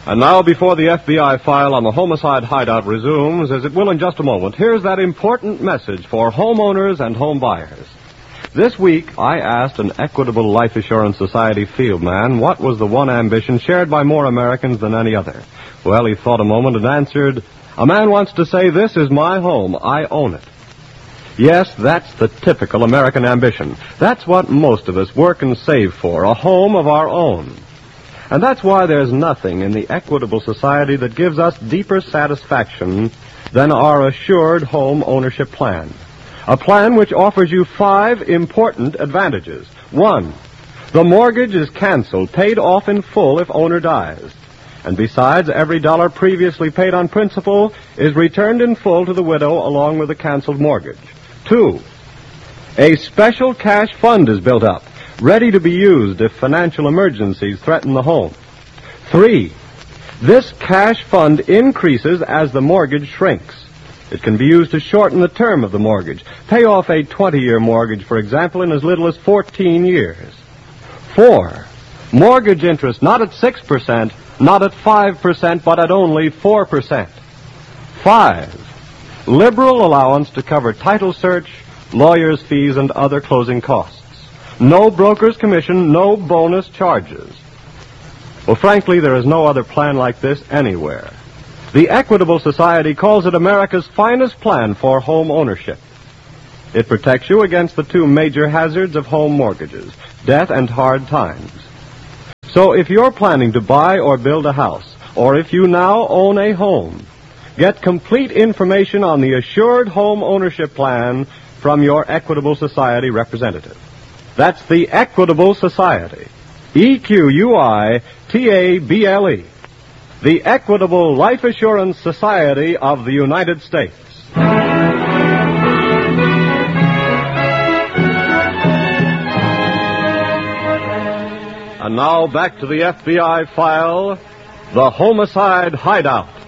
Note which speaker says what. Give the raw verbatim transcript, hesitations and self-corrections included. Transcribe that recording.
Speaker 1: And now, before the F B I file on the Homicide Hideout resumes, as it will in just a moment, here's that important message for homeowners and home buyers. This week, I asked an Equitable Life Assurance Society field man what was the one ambition shared by more Americans than any other. Well, he thought a moment and answered, "A man wants to say, 'This is my home. I own it.'" Yes, that's the typical American ambition. That's what most of us work and save for, a home of our own. And that's why there's nothing in the Equitable Society that gives us deeper satisfaction than our Assured Home Ownership Plan. A plan which offers you five important advantages. One, the mortgage is canceled, paid off in full if owner dies. And besides, every dollar previously paid on principal is returned in full to the widow along with the canceled mortgage. Two, a special cash fund is built up, ready to be used if financial emergencies threaten the home. Three, this cash fund increases as the mortgage shrinks. It can be used to shorten the term of the mortgage, pay off a twenty-year mortgage, for example, in as little as fourteen years. Four, mortgage interest not at six percent, not at five percent, but at only four percent. Five, liberal allowance to cover title search, lawyer's fees, and other closing costs. No broker's commission, no bonus charges. Well, frankly, there is no other plan like this anywhere. The Equitable Society calls it America's finest plan for home ownership. It protects you against the two major hazards of home mortgages, death and hard times. So if you're planning to buy or build a house, or if you now own a home, get complete information on the Assured Home Ownership Plan from your Equitable Society representative. That's the Equitable Society. E Q U I T A B L E. The Equitable Life Assurance Society of the United States. And now back to the F B I file, The Homicide Hideout.